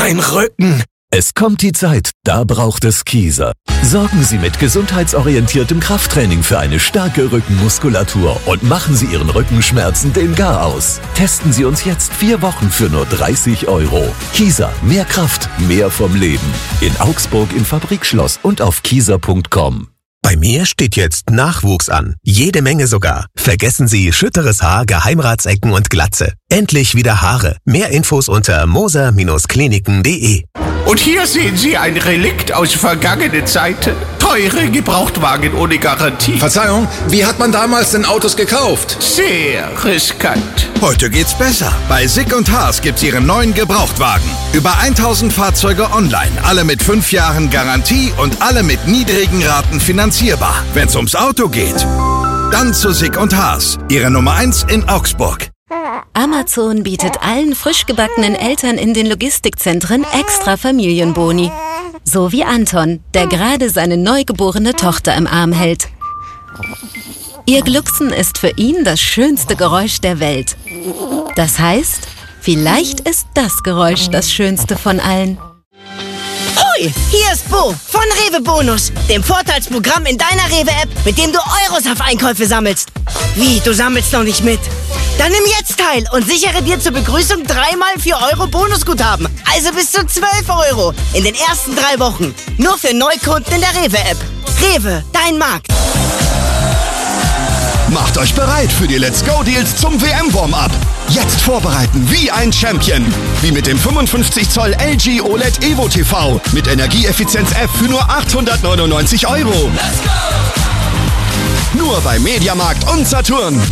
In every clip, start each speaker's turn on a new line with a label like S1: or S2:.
S1: Mein Rücken. Es kommt die Zeit, da braucht es Kieser. Sorgen Sie mit gesundheitsorientiertem Krafttraining für eine starke Rückenmuskulatur und machen Sie Ihren Rückenschmerzen den Gar aus. Testen Sie uns jetzt 4 Wochen für nur 30 €. Kieser, mehr Kraft, mehr vom Leben. In Augsburg im Fabrikschloss und auf kieser.com.
S2: Bei mir steht jetzt Nachwuchs an. Jede Menge sogar. Vergessen Sie schütteres Haar, Geheimratsecken und Glatze. Endlich wieder Haare. Mehr Infos unter moser-kliniken.de.
S3: Und hier sehen Sie ein Relikt aus vergangenen Zeiten. Teure Gebrauchtwagen ohne Garantie.
S4: Verzeihung, wie hat man damals denn Autos gekauft?
S3: Sehr riskant.
S5: Heute geht's besser. Bei Sick & Haas gibt's Ihren neuen Gebrauchtwagen. Über 1000 Fahrzeuge online. Alle mit 5 Jahren Garantie und alle mit niedrigen Raten finanzierbar. Wenn's ums Auto geht, dann zu Sick & Haas. Ihre Nummer 1 in Augsburg.
S6: Amazon bietet allen frisch gebackenen Eltern in den Logistikzentren extra Familienboni. So wie Anton, der gerade seine neugeborene Tochter im Arm hält. Ihr Glucksen ist für ihn das schönste Geräusch der Welt. Das heißt, vielleicht ist das Geräusch das schönste von allen.
S7: Hoi, hier ist Bo von Rewe Bonus, dem Vorteilsprogramm in deiner Rewe-App, mit dem du Euros auf Einkäufe sammelst. Wie, du sammelst noch nicht mit? Dann nimm jetzt teil und sichere dir zur Begrüßung 3x 4 € Bonusguthaben. Also bis zu 12 € in den ersten 3 Wochen. Nur für Neukunden in der Rewe-App. Rewe, dein Markt.
S5: Macht euch bereit für die Let's Go Deals zum WM-Warm-Up. Jetzt vorbereiten wie ein Champion. Wie mit dem 55 Zoll LG OLED Evo TV mit Energieeffizienz F für nur 899 €. Let's go! Nur bei Mediamarkt und Saturn.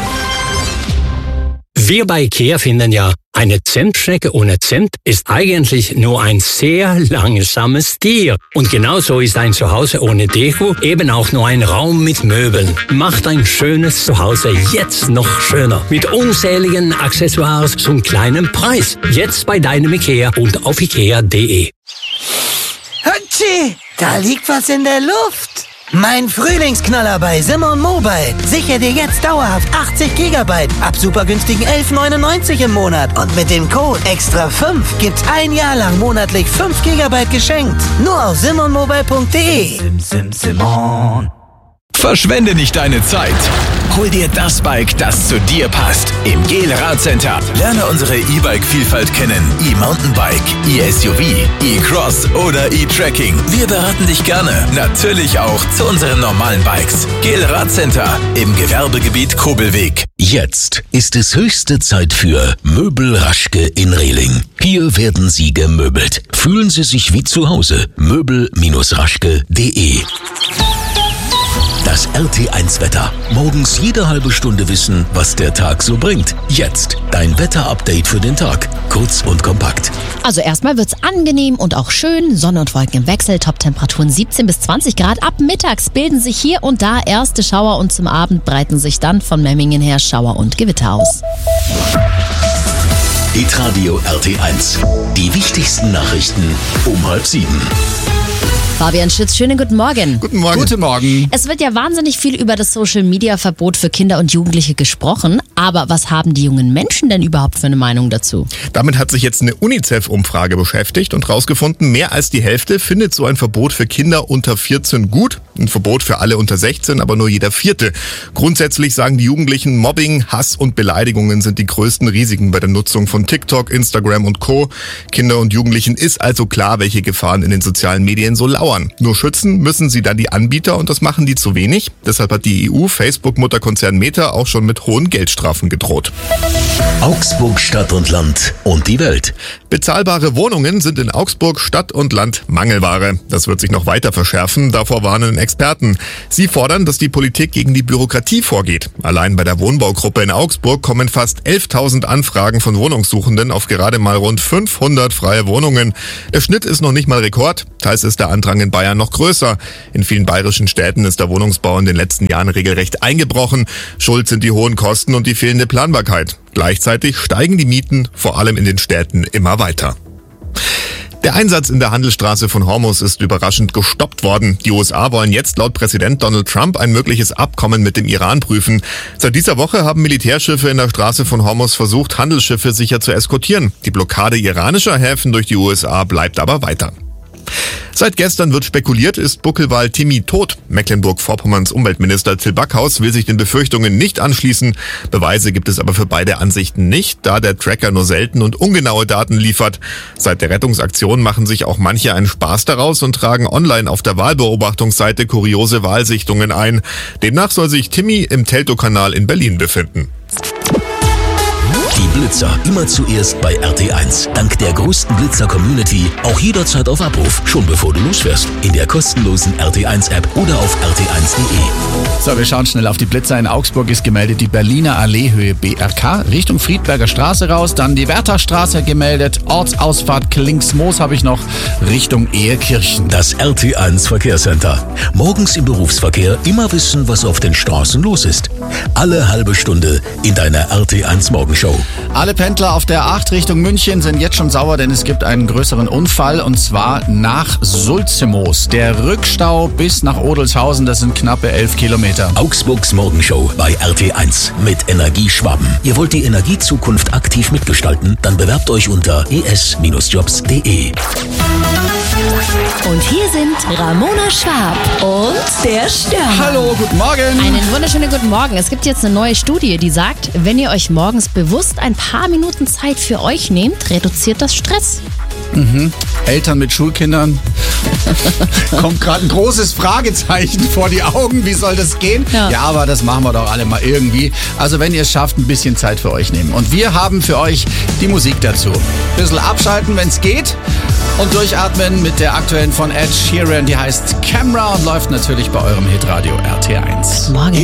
S8: Wir bei IKEA finden ja, eine Zimtschnecke ohne Zimt ist eigentlich nur ein sehr langsames Tier. Und genauso ist ein Zuhause ohne Deko eben auch nur ein Raum mit Möbeln. Macht ein schönes Zuhause jetzt noch schöner. Mit unzähligen Accessoires zum kleinen Preis. Jetzt bei deinem IKEA und auf ikea.de.
S7: Hatschi, da liegt was in der Luft. Mein Frühlingsknaller bei Simon Mobile. Sicher dir jetzt dauerhaft 80 GB ab super günstigen 11,99 € im Monat. Und mit dem Code EXTRA5 gibt's ein Jahr lang monatlich 5 GB geschenkt. Nur auf simonmobile.de.
S1: Simon. Verschwende nicht deine Zeit. Hol dir das Bike, das zu dir passt. Im GEL Radcenter. Lerne unsere E-Bike-Vielfalt kennen. E-Mountainbike, E-SUV, E-Cross oder E-Trekking. Wir beraten dich gerne. Natürlich auch zu unseren normalen Bikes. GEL Radcenter im Gewerbegebiet Kobelweg.
S9: Jetzt ist es höchste Zeit für Möbel Raschke in Rehling. Hier werden Sie gemöbelt. Fühlen Sie sich wie zu Hause. Möbel-raschke.de. Das RT1-Wetter. Morgens jede halbe Stunde wissen, was der Tag so bringt. Jetzt dein Wetter-Update für den Tag. Kurz und kompakt.
S10: Also erstmal wird's angenehm und auch schön. Sonne und Wolken im Wechsel, Top-Temperaturen 17 bis 20 Grad. Ab mittags bilden sich hier und da erste Schauer und zum Abend breiten sich dann von Memmingen her Schauer und Gewitter aus.
S9: Hitradio RT1. Die wichtigsten Nachrichten um 6:30.
S10: Fabian Schütz, schönen guten Morgen.
S4: Guten Morgen.
S11: Guten Morgen.
S10: Es wird ja wahnsinnig viel über das Social-Media-Verbot für Kinder und Jugendliche gesprochen. Aber was haben die jungen Menschen denn überhaupt für eine Meinung dazu?
S11: Damit hat sich jetzt eine UNICEF-Umfrage beschäftigt und rausgefunden, mehr als die Hälfte findet so ein Verbot für Kinder unter 14 gut. Ein Verbot für alle unter 16, aber nur jeder Vierte. Grundsätzlich sagen die Jugendlichen, Mobbing, Hass und Beleidigungen sind die größten Risiken bei der Nutzung von TikTok, Instagram und Co. Kinder und Jugendlichen ist also klar, welche Gefahren in den sozialen Medien so lauern. Nur schützen müssen sie dann die Anbieter und das machen die zu wenig. Deshalb hat die EU Facebook-Mutterkonzern Meta auch schon mit hohen Geldstrafen gedroht.
S9: Augsburg Stadt und Land und die Welt.
S11: Bezahlbare Wohnungen sind in Augsburg Stadt und Land Mangelware. Das wird sich noch weiter verschärfen, davor warnen Experten. Sie fordern, dass die Politik gegen die Bürokratie vorgeht. Allein bei der Wohnbaugruppe in Augsburg kommen fast 11.000 Anfragen von Wohnungssuchenden auf gerade mal rund 500 freie Wohnungen. Der Schnitt ist noch nicht mal Rekord, teils ist der Andrang in Bayern noch größer. In vielen bayerischen Städten ist der Wohnungsbau in den letzten Jahren regelrecht eingebrochen. Schuld sind die hohen Kosten und die fehlende Planbarkeit. Gleichzeitig steigen die Mieten, vor allem in den Städten, immer weiter. Der Einsatz in der Handelsstraße von Hormuz ist überraschend gestoppt worden. Die USA wollen jetzt laut Präsident Donald Trump ein mögliches Abkommen mit dem Iran prüfen. Seit dieser Woche haben Militärschiffe in der Straße von Hormuz versucht, Handelsschiffe sicher zu eskortieren. Die Blockade iranischer Häfen durch die USA bleibt aber weiter. Seit gestern wird spekuliert, ist Buckelwal Timmy tot. Mecklenburg-Vorpommerns Umweltminister Till Backhaus will sich den Befürchtungen nicht anschließen. Beweise gibt es aber für beide Ansichten nicht, da der Tracker nur selten und ungenaue Daten liefert. Seit der Rettungsaktion machen sich auch manche einen Spaß daraus und tragen online auf der Wahlbeobachtungsseite kuriose Wahlsichtungen ein. Demnach soll sich Timmy im Teltow-Kanal in Berlin befinden.
S9: Die Blitzer immer zuerst bei RT1. Dank der größten Blitzer-Community auch jederzeit auf Abruf, schon bevor du losfährst. In der kostenlosen RT1-App oder auf rt1.de.
S12: So, wir schauen schnell auf die Blitzer. In Augsburg ist gemeldet die Berliner Alleehöhe BRK Richtung Friedberger Straße raus. Dann die Wertherstraße gemeldet. Ortsausfahrt Klingsmoos habe ich noch Richtung Ehekirchen.
S9: Das RT1 Verkehrscenter. Morgens im Berufsverkehr immer wissen, was auf den Straßen los ist. Alle halbe Stunde in deiner RT1 Morgenshow.
S12: Alle Pendler auf der 8 Richtung München sind jetzt schon sauer, denn es gibt einen größeren Unfall und zwar nach Sulzimoos. Der Rückstau bis nach Odelshausen, das sind knappe 11 Kilometer.
S9: Augsburgs Morgenshow bei RT1 mit Energieschwaben. Ihr wollt die Energiezukunft aktiv mitgestalten? Dann bewerbt euch unter es-jobs.de.
S10: Und hier sind Ramona Schwab und der Stürmer.
S12: Hallo, guten Morgen.
S10: Einen wunderschönen guten Morgen. Es gibt jetzt eine neue Studie, die sagt, wenn ihr euch morgens bewusst ein paar Minuten Zeit für euch nehmt, reduziert das Stress.
S12: Eltern mit Schulkindern. Kommt gerade ein großes Fragezeichen vor die Augen. Wie soll das gehen? Ja, aber das machen wir doch alle mal irgendwie. Also wenn ihr es schafft, ein bisschen Zeit für euch nehmen. Und wir haben für euch die Musik dazu. Ein bisschen abschalten, wenn es geht. Und durchatmen mit der aktuellen von Ed Sheeran. Die heißt Camera und läuft natürlich bei eurem Hitradio RT1.
S10: Morgen.